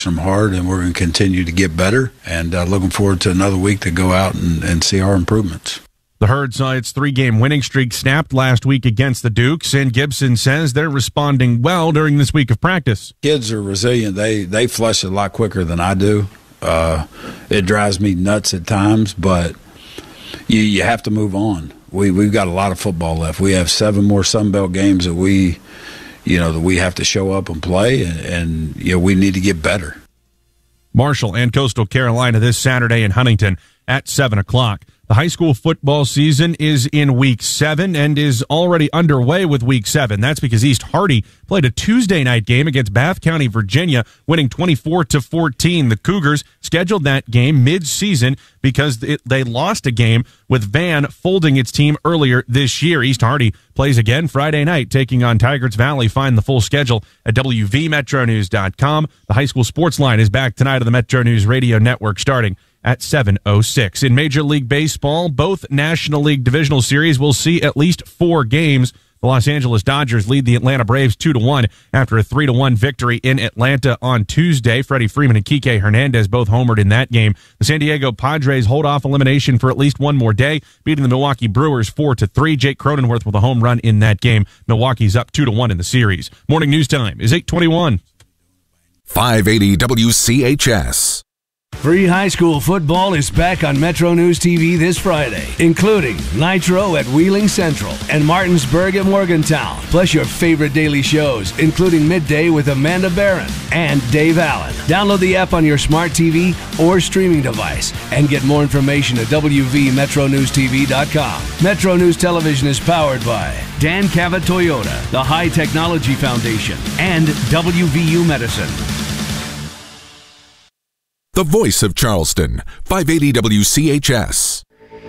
them hard, and we're going to continue to get better, and looking forward to another week to go out and see our improvements. The Herd saw its 3-game winning streak snapped last week against the Dukes, and Gibson says they're responding well during this week of practice. Kids are resilient. They flush it a lot quicker than I do. It drives me nuts at times, but you have to move on. We've got a lot of football left. We have 7 more Sun Belt games that we have to show up and play, and we need to get better. Marshall and Coastal Carolina this Saturday in Huntington at 7 o'clock. The high school football season is in Week 7 and is already underway with Week 7. That's because East Hardy played a Tuesday night game against Bath County, Virginia, winning 24-14. The Cougars scheduled that game mid-season because they lost a game with Van folding its team earlier this year. East Hardy plays again Friday night, taking on Tygarts Valley. Find the full schedule at WVMetroNews.com. The high school sports line is back tonight on the Metro News Radio Network starting at 7:06. In Major League Baseball, both National League Divisional Series will see at least 4 games. The Los Angeles Dodgers lead the Atlanta Braves 2-1 after a 3-1 victory in Atlanta on Tuesday. Freddie Freeman and Kike Hernandez both homered in that game. The San Diego Padres hold off elimination for at least one more day, beating the Milwaukee Brewers 4-3. Jake Cronenworth with a home run in that game. Milwaukee's up 2-1 in the series. Morning news time is 8:21. 580 WCHS. Free high school football is back on Metro News TV this Friday, including Nitro at Wheeling Central and Martinsburg at Morgantown, plus your favorite daily shows, including Midday with Amanda Barron and Dave Allen. Download the app on your smart TV or streaming device and get more information at WVMetroNewsTV.com. Metro News Television is powered by Dan Cavett Toyota, the High Technology Foundation, and WVU Medicine. The voice of Charleston, 580 WCHS.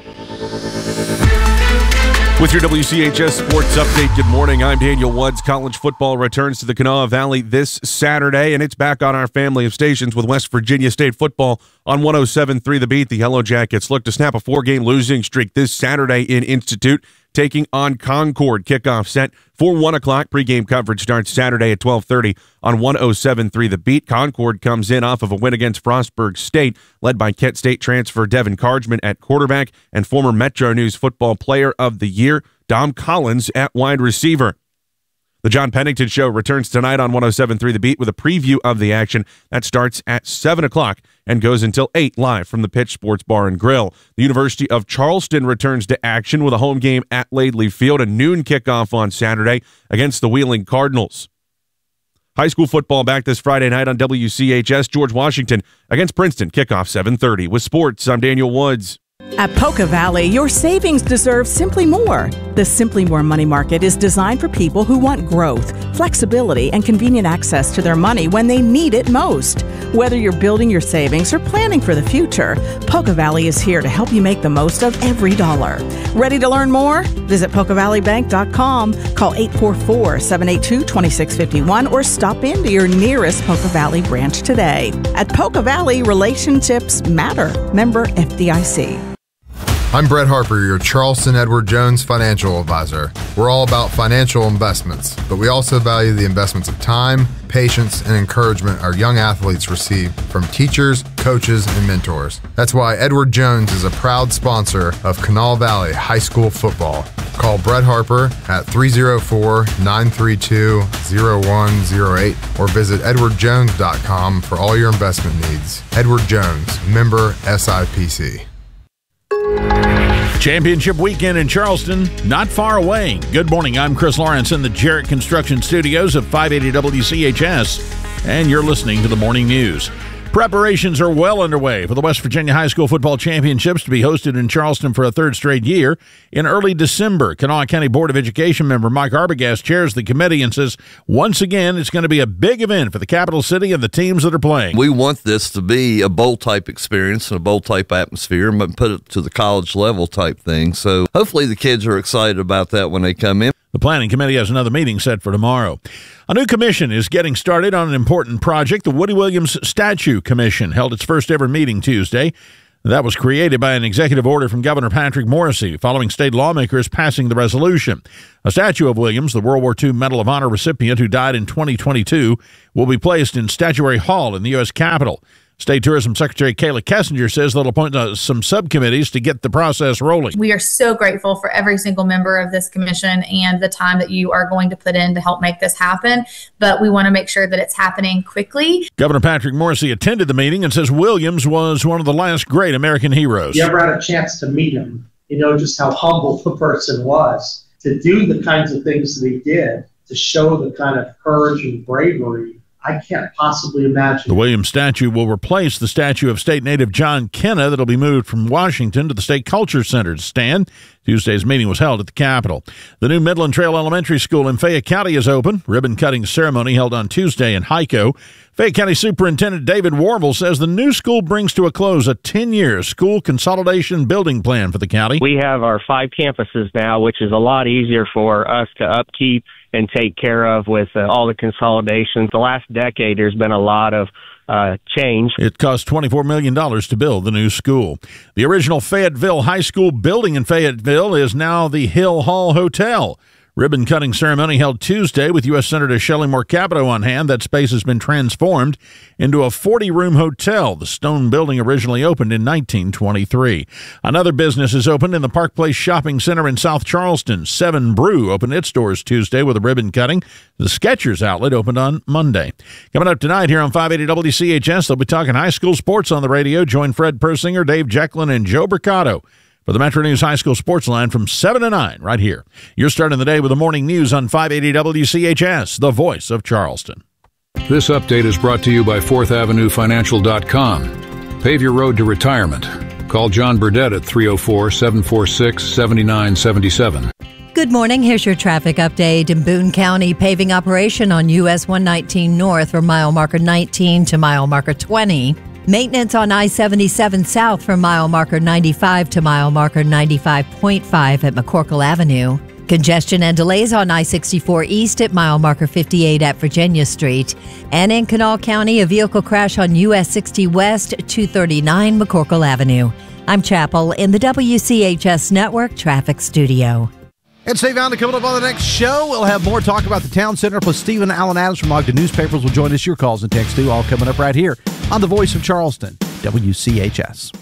With your WCHS Sports Update, good morning. I'm Daniel Woods. College football returns to the Kanawha Valley this Saturday, and it's back on our family of stations with West Virginia State football on 107.3 The Beat. The Yellow Jackets look to snap a 4-game losing streak this Saturday in Institute, taking on Concord. Kickoff set for 1 o'clock. Pregame coverage starts Saturday at 12:30 on 107.3 The Beat. Concord comes in off of a win against Frostburg State, led by Kent State transfer Devin Cargman at quarterback and former Metro News Football Player of the Year, Dom Collins, at wide receiver. The John Pennington Show returns tonight on 107.3 The Beat with a preview of the action that starts at 7 o'clock and goes until 8 live from the Pitch Sports Bar and Grill. The University of Charleston returns to action with a home game at Laidley Field, a noon kickoff on Saturday against the Wheeling Cardinals. High school football back this Friday night on WCHS. George Washington against Princeton, kickoff 7:30. With sports, I'm Daniel Woods. At Poca Valley, your savings deserve Simply More. The Simply More Money Market is designed for people who want growth, flexibility, and convenient access to their money when they need it most. Whether you're building your savings or planning for the future, Poca Valley is here to help you make the most of every dollar. Ready to learn more? Visit PocaValleyBank.com, call 844-782-2651, or stop into your nearest Poca Valley branch today. At Poca Valley, relationships matter. Member FDIC. I'm Brett Harper, your Charleston Edward Jones financial advisor. We're all about financial investments, but we also value the investments of time, patience, and encouragement our young athletes receive from teachers, coaches, and mentors. That's why Edward Jones is a proud sponsor of Kanawha Valley High School football. Call Brett Harper at 304-932-0108 or visit edwardjones.com for all your investment needs. Edward Jones, member SIPC. Championship weekend in Charleston, not far away. Good morning, I'm Chris Lawrence in the Jarrett Construction Studios of 580 WCHS, and you're listening to the Morning News. Preparations are well underway for the West Virginia High School Football Championships to be hosted in Charleston for a third straight year. In early December, Kanawha County Board of Education member Mike Arbogast chairs the committee and says, once again, it's going to be a big event for the capital city and the teams that are playing. We want this to be a bowl-type experience and a bowl-type atmosphere, but put it to the college level type thing. So hopefully the kids are excited about that when they come in. The planning committee has another meeting set for tomorrow. A new commission is getting started on an important project. The Woody Williams Statue Commission held its first ever meeting Tuesday. That was created by an executive order from Governor Patrick Morrisey following state lawmakers passing the resolution. A statue of Williams, the World War II Medal of Honor recipient who died in 2022, will be placed in Statuary Hall in the U.S. Capitol. State Tourism Secretary Kayla Kessinger says they'll appoint some subcommittees to get the process rolling. We are so grateful for every single member of this commission and the time that you are going to put in to help make this happen, but we want to make sure that it's happening quickly. Governor Patrick Morrisey attended the meeting and says Williams was one of the last great American heroes. You ever had a chance to meet him, you know just how humble the person was. To do the kinds of things that he did, to show the kind of courage and bravery, I can't possibly imagine. The Williams statue will replace the statue of state native John Kenna that'll be moved from Washington to the State Culture Center to stand. Tuesday's meeting was held at the Capitol. The new Midland Trail Elementary School in Fayette County is open. Ribbon-cutting ceremony held on Tuesday in Hico. Fayette County Superintendent David Warble says the new school brings to a close a 10-year school consolidation building plan for the county. We have our 5 campuses now, which is a lot easier for us to upkeep and take care of with all the consolidations. The last decade, there's been a lot of change. It cost $24 million to build the new school. The original Fayetteville High School building in Fayetteville is now the Hill Hall Hotel. Ribbon-cutting ceremony held Tuesday with U.S. Senator Shelley Moore Capito on hand. That space has been transformed into a 40-room hotel. The stone building originally opened in 1923. Another business is opened in the Park Place Shopping Center in South Charleston. 7 Brew opened its doors Tuesday with a ribbon cutting. The Skechers outlet opened on Monday. Coming up tonight here on 580 WCHS, they'll be talking high school sports on the radio. Join Fred Persinger, Dave Jecklin, and Joe Mercado for the Metro News High School Sports Line from 7 to 9 right here. You're starting the day with the morning news on 580 WCHS, the voice of Charleston. This update is brought to you by 4thAvenueFinancial.com. Pave your road to retirement. Call John Burdett at 304-746-7977. Good morning. Here's your traffic update. In Boone County, paving operation on US 119 North from mile marker 19 to mile marker 20. Maintenance on I-77 South from mile marker 95 to mile marker 95.5 at McCorkle Avenue. Congestion and delays on I-64 East at mile marker 58 at Virginia Street. And in Kanawha County, a vehicle crash on US 60 West 239 McCorkle Avenue. I'm Chapel in the WCHS Network Traffic Studio. And stay found coming up on the next show. We'll have more talk about the town center, plus Stephen Allen Adams from Ogden Newspapers will join us. Your calls and texts too, all coming up right here on the Voice of Charleston, WCHS.